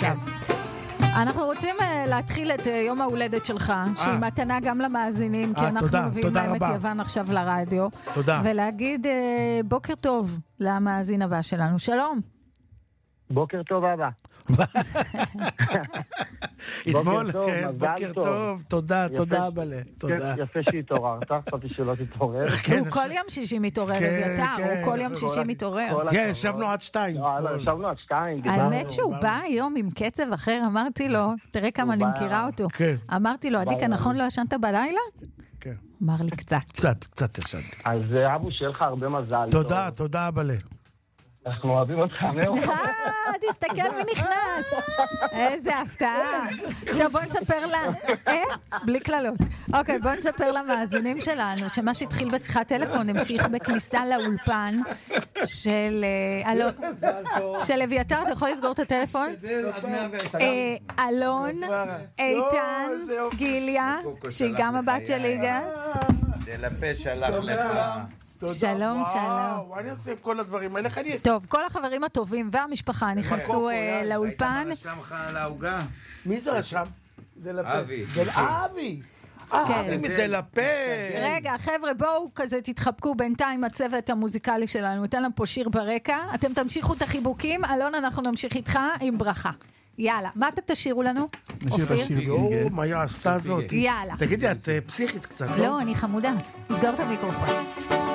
עכשיו. אנחנו רוצים להתחיל את יום ההולדת שלך, שהיא מתנה גם למאזינים, כי אנחנו מביאים להם את יוון עכשיו לרדיו. תודה. ולהגיד בוקר טוב למאזין הבא שלנו. שלום. בוקר טוב, אבא. אתמול, כן, בוקר טוב. תודה, תודה, אבאלה. תודה. יפה שהתעוררת, חשבתי שלא תתעורר. הוא כל יום שישי מתעורר, אביתר, הוא כל יום שישי מתעורר. כן, ישבנו עד 2. ישבנו עד 2. האמת שהוא בא היום עם קצב אחר, אמרתי לו, תראה כמה אני מכירה אותו. אמרתי לו, עדיקה, נכון לא ישנת בלילה? כן. אמר לי קצת ישנתי. אז אבו, שיהיה לך הרבה מזל. תודה, תודה, אבאלה. אנחנו אוהבים אותך מאוד. תסתכל מי נכנס. איזה הפתעה. טוב, בוא נספר לה. בלי כללות. אוקיי, בוא נספר למאזינים שלנו, שמה שהתחיל בשיחת טלפון המשיך בכניסה לאולפן של אביתר. אתה יכול לסגור את הטלפון? אלון, איתן, גיליה, שהיא גם הבת של ליגה. דלפה שלח לך. שלום, שלום. אני עושה כל הדברים האלה. טוב, כל החברים הטובים והמשפחה נכנסו לאולפן. אתה רשם לך על ההוגה? מי זה רשם? אבי. אבי. אבי מדלפה. רגע, חבר'ה, בואו כזה תתחבקו בינתיים הצוות המוזיקלי שלנו. ניתן להם פה שיר ברקע. אתם תמשיכו את החיבוקים. אלון, אנחנו נמשיך איתך עם ברכה. יאללה, מה אתה תשאירו לנו? אופיר? מה היא עשתה זאת? יאללה. תגידי, את פסיכית קצת, לא, אני חמודה. נסגור את המיקרופון.